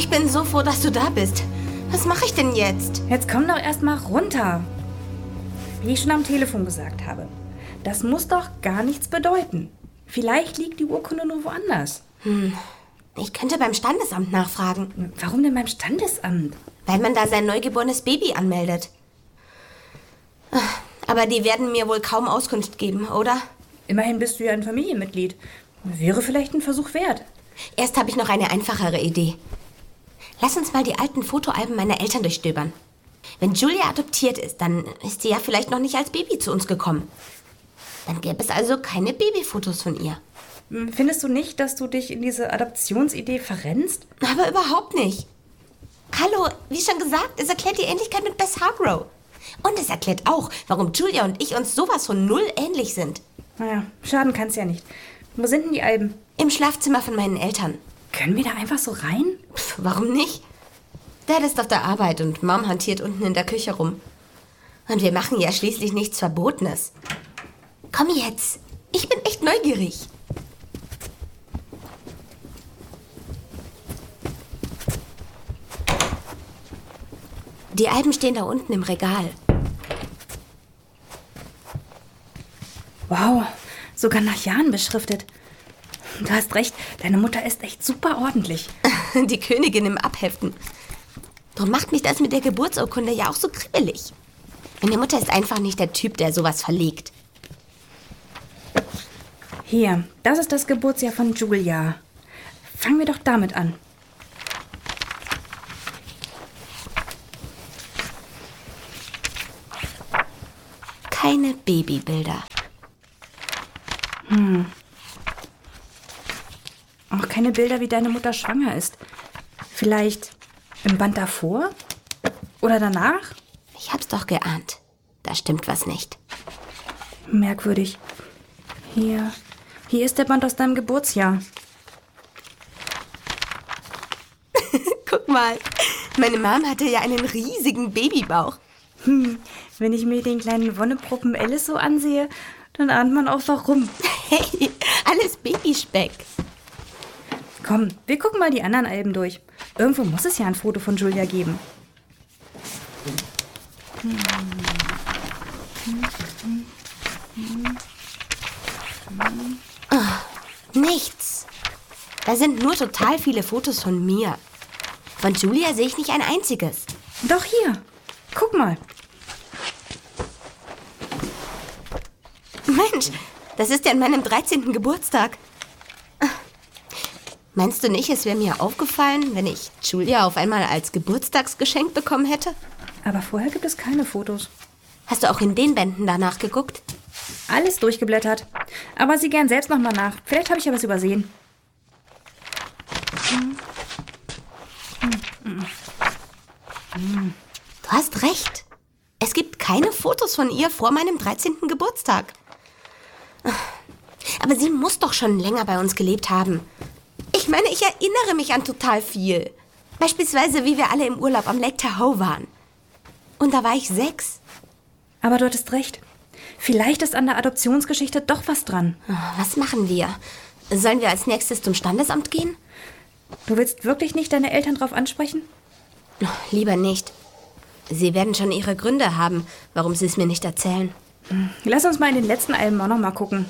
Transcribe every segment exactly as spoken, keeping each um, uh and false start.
Ich bin so froh, dass du da bist. Was mache ich denn jetzt? Jetzt komm doch erst mal runter. Wie ich schon am Telefon gesagt habe, das muss doch gar nichts bedeuten. Vielleicht liegt die Urkunde nur woanders. Hm, ich könnte beim Standesamt nachfragen. Warum denn beim Standesamt? Weil man da sein neugeborenes Baby anmeldet. Aber die werden mir wohl kaum Auskunft geben, oder? Immerhin bist du ja ein Familienmitglied. Wäre vielleicht ein Versuch wert. Erst habe ich noch eine einfachere Idee. Lass uns mal die alten Fotoalben meiner Eltern durchstöbern. Wenn Julia adoptiert ist, dann ist sie ja vielleicht noch nicht als Baby zu uns gekommen. Dann gäbe es also keine Babyfotos von ihr. Findest du nicht, dass du dich in diese Adoptionsidee verrennst? Aber überhaupt nicht. Hallo, wie schon gesagt, es erklärt die Ähnlichkeit mit Bess Hargrove. Und es erklärt auch, warum Julia und ich uns sowas von null ähnlich sind. Naja, schaden kann's ja nicht. Wo sind denn die Alben? Im Schlafzimmer von meinen Eltern. Können wir da einfach so rein? Pff, warum nicht? Dad ist auf der Arbeit und Mom hantiert unten in der Küche rum. Und wir machen ja schließlich nichts Verbotenes. Komm jetzt, ich bin echt neugierig. Die Alben stehen da unten im Regal. Wow, sogar nach Jahren beschriftet. Du hast recht, deine Mutter ist echt super ordentlich. Die Königin im Abheften. Darum macht mich das mit der Geburtsurkunde ja auch so kribbelig. Meine Mutter ist einfach nicht der Typ, der sowas verlegt. Hier, das ist das Geburtsjahr von Julia. Fangen wir doch damit an. Keine Babybilder. Hm. Auch keine Bilder, wie deine Mutter schwanger ist. Vielleicht im Band davor? Oder danach? Ich hab's doch geahnt. Da stimmt was nicht. Merkwürdig. Hier. Hier ist der Band aus deinem Geburtsjahr. Guck mal. Meine Mom hatte ja einen riesigen Babybauch. Hm. Wenn ich mir den kleinen Wonneproppen Alice so ansehe, dann ahnt man auch warum. Hey, alles Babyspeck. Komm, wir gucken mal die anderen Alben durch. Irgendwo muss es ja ein Foto von Julia geben. Oh, nichts. Da sind nur total viele Fotos von mir. Von Julia sehe ich nicht ein einziges. Doch hier. Guck mal. Mensch, das ist ja an meinem dreizehnten Geburtstag. Meinst du nicht, es wäre mir aufgefallen, wenn ich Julia auf einmal als Geburtstagsgeschenk bekommen hätte? Aber vorher gibt es keine Fotos. Hast du auch in den Bänden danach geguckt? Alles durchgeblättert. Aber sieh gern selbst noch mal nach. Vielleicht habe ich ja was übersehen. Du hast recht. Es gibt keine Fotos von ihr vor meinem dreizehnten Geburtstag. Aber sie muss doch schon länger bei uns gelebt haben. Ich meine, ich erinnere mich an total viel. Beispielsweise, wie wir alle im Urlaub am Lake Tahoe waren. Und da war ich sechs. Aber du hattest recht. Vielleicht ist an der Adoptionsgeschichte doch was dran. Was machen wir? Sollen wir als nächstes zum Standesamt gehen? Du willst wirklich nicht deine Eltern drauf ansprechen? Lieber nicht. Sie werden schon ihre Gründe haben, warum sie es mir nicht erzählen. Lass uns mal in den letzten Alben auch noch mal gucken.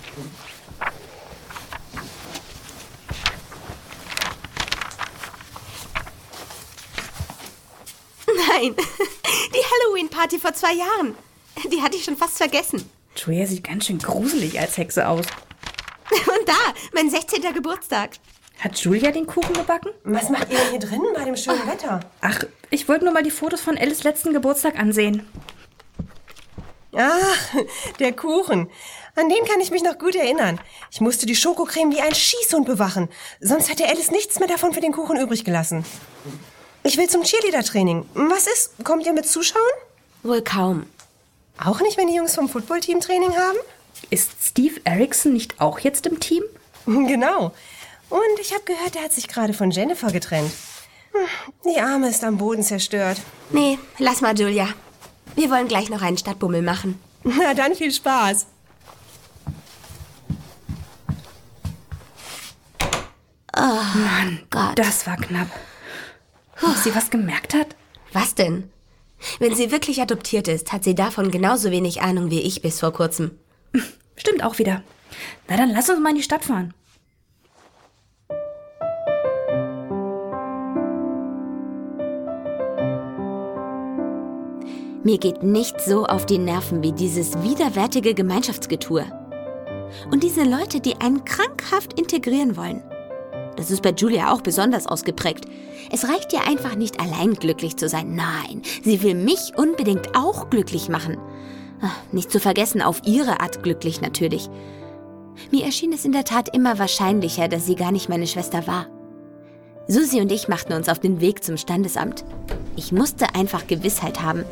Nein, die Halloween-Party vor zwei Jahren. Die hatte ich schon fast vergessen. Julia sieht ganz schön gruselig als Hexe aus. Und da, mein sechzehnter Geburtstag. Hat Julia den Kuchen gebacken? Was macht ihr denn hier drin bei dem schönen Wetter? Ach, ich wollte nur mal die Fotos von Alice letzten Geburtstag ansehen. Ach, der Kuchen. An den kann ich mich noch gut erinnern. Ich musste die Schokocreme wie ein Schießhund bewachen. Sonst hätte Alice nichts mehr davon für den Kuchen übrig gelassen. Ich will zum Cheerleader-Training. Was ist? Kommt ihr mit zuschauen? Wohl kaum. Auch nicht, wenn die Jungs vom Footballteam Training haben? Ist Steve Erickson nicht auch jetzt im Team? Genau. Und ich habe gehört, er hat sich gerade von Jennifer getrennt. Die Arme ist am Boden zerstört. Nee, lass mal, Julia. Wir wollen gleich noch einen Stadtbummel machen. Na dann, viel Spaß. Oh, Mann, Gott. das war knapp. Ob sie was gemerkt hat? Was denn? Wenn sie wirklich adoptiert ist, hat sie davon genauso wenig Ahnung wie ich bis vor kurzem. Stimmt auch wieder. Na dann lass uns mal in die Stadt fahren. Mir geht nichts so auf die Nerven wie dieses widerwärtige Gemeinschaftsgetue. Und diese Leute, die einen krankhaft integrieren wollen. Das ist bei Julia auch besonders ausgeprägt. Es reicht ihr einfach nicht, allein glücklich zu sein. Nein, sie will mich unbedingt auch glücklich machen. Nicht zu vergessen, auf ihre Art glücklich natürlich. Mir erschien es in der Tat immer wahrscheinlicher, dass sie gar nicht meine Schwester war. Susi und ich machten uns auf den Weg zum Standesamt. Ich musste einfach Gewissheit haben.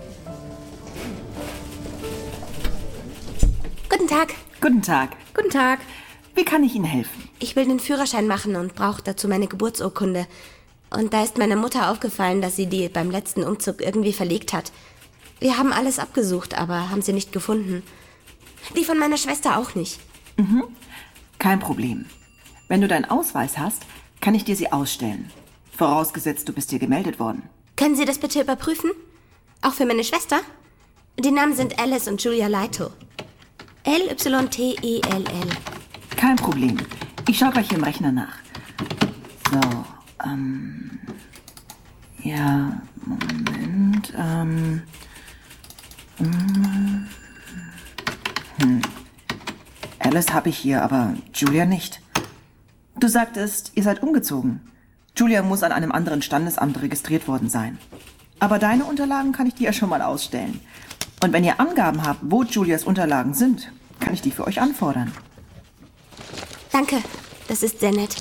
Guten Tag. Guten Tag. Guten Tag. Wie kann ich Ihnen helfen? Ich will den Führerschein machen und brauche dazu meine Geburtsurkunde. Und da ist meiner Mutter aufgefallen, dass sie die beim letzten Umzug irgendwie verlegt hat. Wir haben alles abgesucht, aber haben sie nicht gefunden. Die von meiner Schwester auch nicht. Mhm. Kein Problem. Wenn du deinen Ausweis hast, kann ich dir sie ausstellen. Vorausgesetzt, du bist hier gemeldet worden. Können Sie das bitte überprüfen? Auch für meine Schwester? Die Namen sind Alice und Julia Leito. L Y T E L L. Kein Problem. Ich schaue gleich im Rechner nach. So, ähm... Ja, Moment, ähm... Hm. Alice habe ich hier, aber Julia nicht. Du sagtest, ihr seid umgezogen. Julia muss an einem anderen Standesamt registriert worden sein. Aber deine Unterlagen kann ich dir ja schon mal ausstellen. Und wenn ihr Angaben habt, wo Julias Unterlagen sind, kann ich die für euch anfordern. Danke, das ist sehr nett.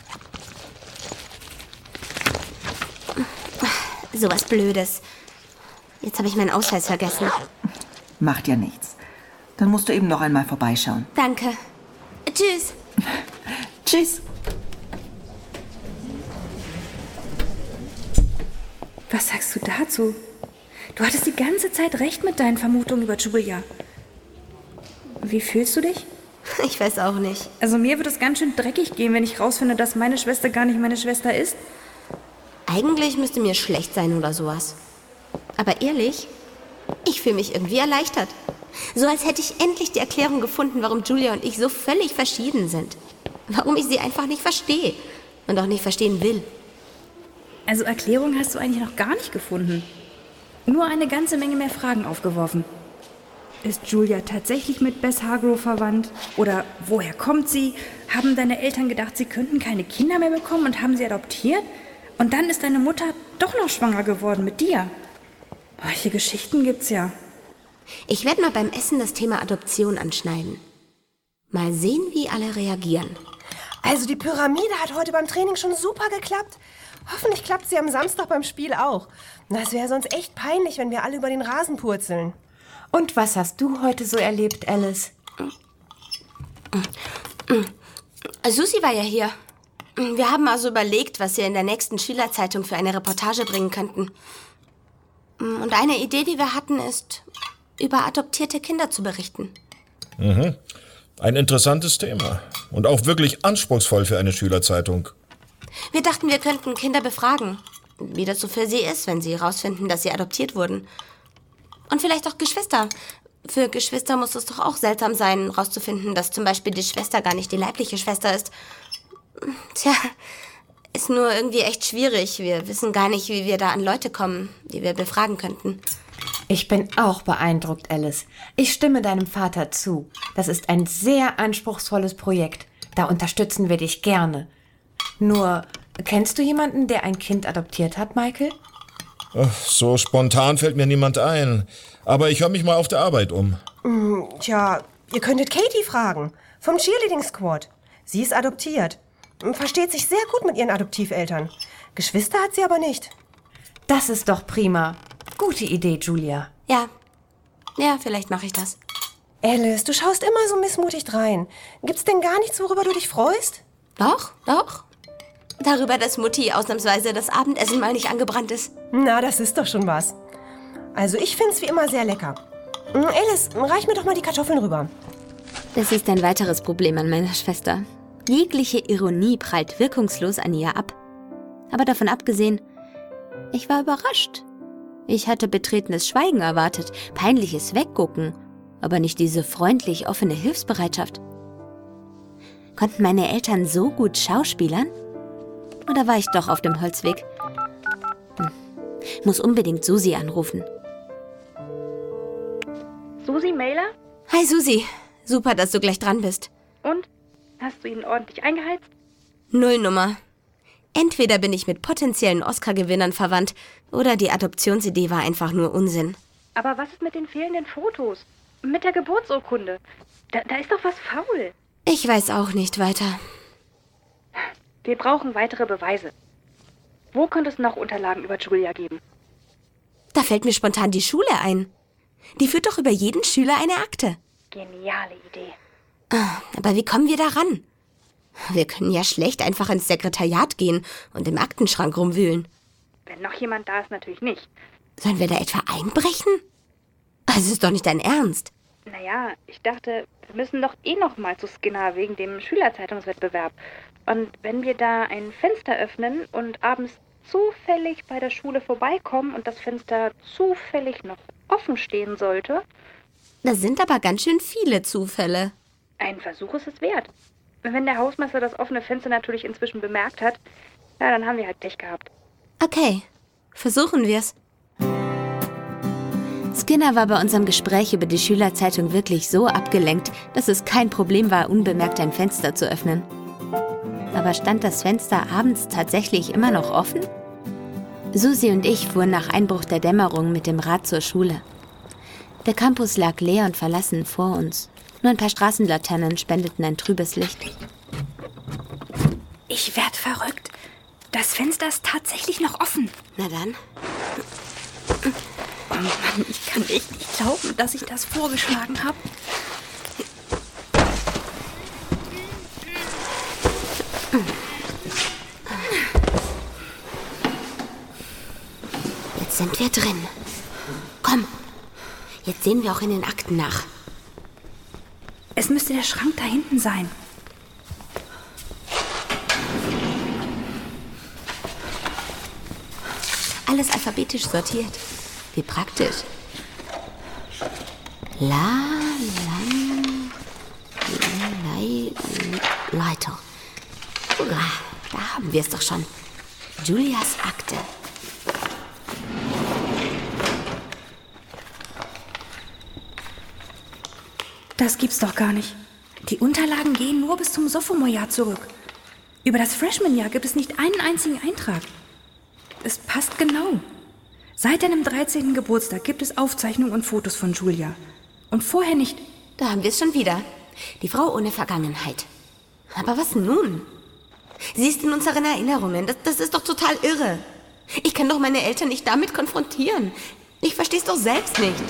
Sowas Blödes. Jetzt habe ich meinen Ausweis vergessen. Macht ja nichts. Dann musst du eben noch einmal vorbeischauen. Danke. Tschüss. Tschüss. Was sagst du dazu? Du hattest die ganze Zeit recht mit deinen Vermutungen über Julia. Wie fühlst du dich? Ich weiß auch nicht. Also mir wird es ganz schön dreckig gehen, wenn ich rausfinde, dass meine Schwester gar nicht meine Schwester ist. Eigentlich müsste mir schlecht sein oder sowas. Aber ehrlich, ich fühle mich irgendwie erleichtert. So als hätte ich endlich die Erklärung gefunden, warum Julia und ich so völlig verschieden sind. Warum ich sie einfach nicht verstehe und auch nicht verstehen will. Also Erklärung hast du eigentlich noch gar nicht gefunden. Nur eine ganze Menge mehr Fragen aufgeworfen. Ist Julia tatsächlich mit Bess Hargrove verwandt? Oder woher kommt sie? Haben deine Eltern gedacht, sie könnten keine Kinder mehr bekommen und haben sie adoptiert? Und dann ist deine Mutter doch noch schwanger geworden mit dir. Solche Geschichten gibt's ja. Ich werde mal beim Essen das Thema Adoption anschneiden. Mal sehen, wie alle reagieren. Also die Pyramide hat heute beim Training schon super geklappt. Hoffentlich klappt sie am Samstag beim Spiel auch. Das wäre sonst echt peinlich, wenn wir alle über den Rasen purzeln. Und was hast du heute so erlebt, Alice? Susi war ja hier. Wir haben also überlegt, was wir in der nächsten Schülerzeitung für eine Reportage bringen könnten. Und eine Idee, die wir hatten, ist, über adoptierte Kinder zu berichten. Mhm. Ein interessantes Thema. Und auch wirklich anspruchsvoll für eine Schülerzeitung. Wir dachten, wir könnten Kinder befragen, wie das so für sie ist, wenn sie herausfinden, dass sie adoptiert wurden. Und vielleicht auch Geschwister. Für Geschwister muss es doch auch seltsam sein, herauszufinden, dass zum Beispiel die Schwester gar nicht die leibliche Schwester ist. Tja, ist nur irgendwie echt schwierig. Wir wissen gar nicht, wie wir da an Leute kommen, die wir befragen könnten. Ich bin auch beeindruckt, Alice. Ich stimme deinem Vater zu. Das ist ein sehr anspruchsvolles Projekt. Da unterstützen wir dich gerne. Nur, kennst du jemanden, der ein Kind adoptiert hat, Michael? Ach, so spontan fällt mir niemand ein. Aber ich höre mich mal auf der Arbeit um. Mm, tja, ihr könntet Katie fragen. Vom Cheerleading Squad. Sie ist adoptiert. Versteht sich sehr gut mit ihren Adoptiveltern. Geschwister hat sie aber nicht. Das ist doch prima. Gute Idee, Julia. Ja, ja, vielleicht mache ich das. Alice, du schaust immer so missmutig drein. Gibt's denn gar nichts, worüber du dich freust? Doch, doch. Darüber, dass Mutti ausnahmsweise das Abendessen mal nicht angebrannt ist. Na, das ist doch schon was. Also ich find's wie immer sehr lecker. Alice, reich mir doch mal die Kartoffeln rüber. Das ist ein weiteres Problem an meiner Schwester. Jegliche Ironie prallt wirkungslos an ihr ab. Aber davon abgesehen, Ich war überrascht. Ich hatte betretenes Schweigen erwartet, peinliches Weggucken, aber nicht diese freundlich offene Hilfsbereitschaft. Konnten meine Eltern so gut schauspielern? Oder war ich doch auf dem Holzweg? Hm. Muss unbedingt Susi anrufen. Susi, Mailer? Hi Susi, super, dass du gleich dran bist. Und? Hast du ihn ordentlich eingeheizt? Nullnummer. Entweder bin ich mit potenziellen Oscar-Gewinnern verwandt oder die Adoptionsidee war einfach nur Unsinn. Aber was ist mit den fehlenden Fotos? Mit der Geburtsurkunde? Da, da ist doch was faul. Ich weiß auch nicht weiter. Wir brauchen weitere Beweise. Wo könnte es noch Unterlagen über Julia geben? Da fällt mir spontan die Schule ein. Die führt doch über jeden Schüler eine Akte. Geniale Idee. Aber wie kommen wir da ran? Wir können ja schlecht einfach ins Sekretariat gehen und im Aktenschrank rumwühlen. Wenn noch jemand da ist, natürlich nicht. Sollen wir da etwa einbrechen? Das ist doch nicht dein Ernst. Naja, ich dachte, wir müssen doch eh noch mal zu Skinner wegen dem Schülerzeitungswettbewerb. Und wenn wir da ein Fenster öffnen und abends zufällig bei der Schule vorbeikommen und das Fenster zufällig noch offen stehen sollte... Das sind aber ganz schön viele Zufälle. Ein Versuch ist es wert. Wenn der Hausmeister das offene Fenster natürlich inzwischen bemerkt hat, ja, dann haben wir halt Pech gehabt. Okay, versuchen wir's. Skinner war bei unserem Gespräch über die Schülerzeitung wirklich so abgelenkt, dass es kein Problem war, unbemerkt ein Fenster zu öffnen. Aber stand das Fenster abends tatsächlich immer noch offen? Susi und ich fuhren nach Einbruch der Dämmerung mit dem Rad zur Schule. Der Campus lag leer und verlassen vor uns. Nur ein paar Straßenlaternen spendeten ein trübes Licht. Ich werd verrückt. Das Fenster ist tatsächlich noch offen. Na dann. Oh Mann, ich kann echt nicht glauben, dass ich das vorgeschlagen habe. Jetzt sind wir drin. Komm, jetzt sehen wir auch in den Akten nach. Es müsste der Schrank da hinten sein. Alles alphabetisch sortiert. Wie praktisch. La, Lan, Lei, Leiter. Da haben wir es doch schon. Julias Akte. Das gibt's doch gar nicht. Die Unterlagen gehen nur bis zum Sophomore-Jahr zurück. Über das Freshman-Jahr gibt es nicht einen einzigen Eintrag. Es passt genau. Seit deinem dreizehnten Geburtstag gibt es Aufzeichnungen und Fotos von Julia. Und vorher nicht. Da haben wir es schon wieder. Die Frau ohne Vergangenheit. Aber was nun? Sie ist in unseren Erinnerungen. Das, das ist doch total irre. Ich kann doch meine Eltern nicht damit konfrontieren. Ich verstehe es doch selbst nicht.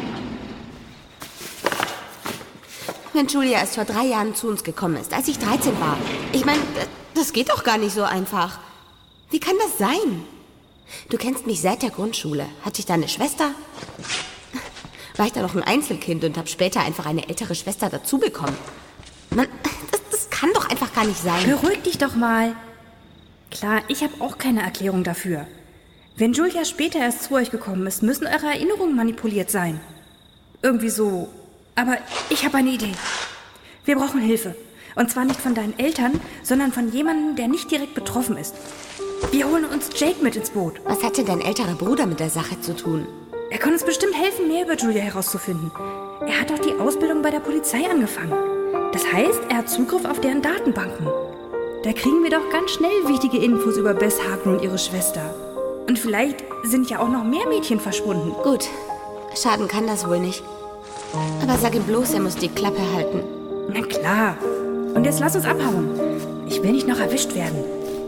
Wenn Julia erst vor drei Jahren zu uns gekommen ist, als ich dreizehn war. Ich meine, das geht doch gar nicht so einfach. Wie kann das sein? Du kennst mich seit der Grundschule. Hatte ich da eine Schwester? War ich da noch ein Einzelkind und habe später einfach eine ältere Schwester dazu bekommen? Mann, das, das kann doch einfach gar nicht sein. Beruhig dich doch mal. Klar, ich habe auch keine Erklärung dafür. Wenn Julia später erst zu euch gekommen ist, müssen eure Erinnerungen manipuliert sein. Irgendwie so. Aber ich habe eine Idee. Wir brauchen Hilfe. Und zwar nicht von deinen Eltern, sondern von jemandem, der nicht direkt betroffen ist. Wir holen uns Jake mit ins Boot. Was hat denn dein älterer Bruder mit der Sache zu tun? Er kann uns bestimmt helfen, mehr über Julia herauszufinden. Er hat auch die Ausbildung bei der Polizei angefangen. Das heißt, er hat Zugriff auf deren Datenbanken. Da kriegen wir doch ganz schnell wichtige Infos über Bess Hargrove und ihre Schwester. Und vielleicht sind ja auch noch mehr Mädchen verschwunden. Gut, schaden kann das wohl nicht. Aber sag ihm bloß, er muss die Klappe halten. Na klar. Und jetzt lass uns abhauen. Ich will nicht noch erwischt werden.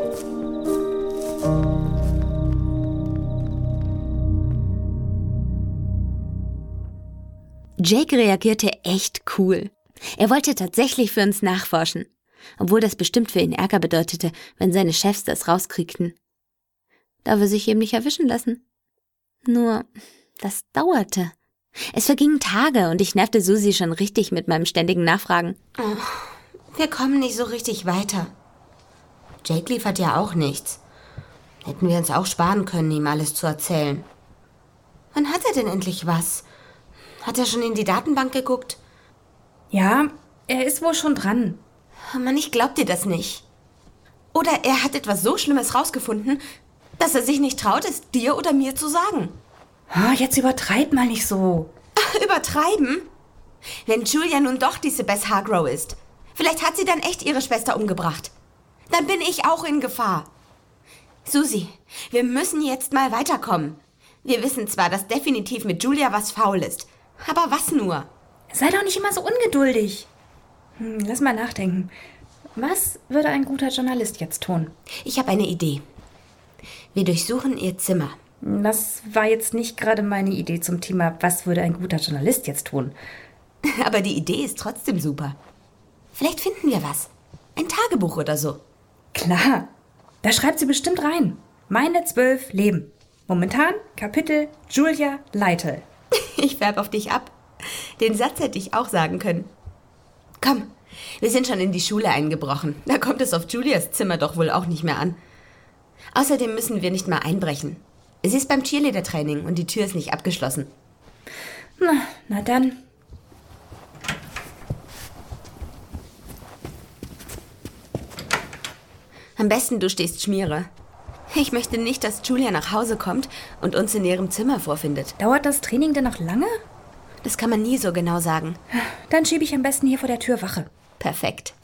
Jake reagierte echt cool. Er wollte tatsächlich für uns nachforschen, obwohl das bestimmt für ihn Ärger bedeutete, wenn seine Chefs das rauskriegten. Darf er sich eben nicht erwischen lassen. Nur, das dauerte. Es vergingen Tage und ich nervte Susi schon richtig mit meinem ständigen Nachfragen. Oh, wir kommen nicht so richtig weiter. Jake liefert ja auch nichts. Hätten wir uns auch sparen können, ihm alles zu erzählen. Wann hat er denn endlich was? Hat er schon in die Datenbank geguckt? Ja, er ist wohl schon dran. Oh Mann, ich glaub dir das nicht. Oder er hat etwas so Schlimmes rausgefunden, dass er sich nicht traut, es dir oder mir zu sagen. Oh, jetzt übertreib mal nicht so. Ach, übertreiben? Wenn Julia nun doch diese Bess Hargrove ist, vielleicht hat sie dann echt ihre Schwester umgebracht. Dann bin ich auch in Gefahr. Susi, wir müssen jetzt mal weiterkommen. Wir wissen zwar, dass definitiv mit Julia was faul ist, aber was nur? Sei doch nicht immer so ungeduldig. Hm, lass mal nachdenken. Was würde ein guter Journalist jetzt tun? Ich habe eine Idee. Wir durchsuchen ihr Zimmer. Das war jetzt nicht gerade meine Idee zum Thema, was würde ein guter Journalist jetzt tun? Aber die Idee ist trotzdem super. Vielleicht finden wir was. Ein Tagebuch oder so. Klar, da schreibt sie bestimmt rein. Meine zwölf Leben. Momentan Kapitel Julia Lytle. Ich färb auf dich ab. Den Satz hätte ich auch sagen können. Komm, wir sind schon in die Schule eingebrochen. Da kommt es auf Julias Zimmer doch wohl auch nicht mehr an. Außerdem müssen wir nicht mal einbrechen. Sie ist beim Cheerleader-Training und die Tür ist nicht abgeschlossen. Na, na dann. Am besten du stehst Schmiere. Ich möchte nicht, dass Julia nach Hause kommt und uns in ihrem Zimmer vorfindet. Dauert das Training denn noch lange? Das kann man nie so genau sagen. Dann schiebe ich am besten hier vor der Tür Wache. Perfekt.